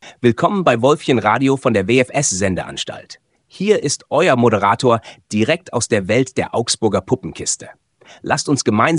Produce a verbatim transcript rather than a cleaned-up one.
Willkommen bei Wolfchen Radio von der W F S-Sendeanstalt. Hier ist euer Moderator direkt aus der Welt der Augsburger Puppenkiste. Lasst uns gemeinsam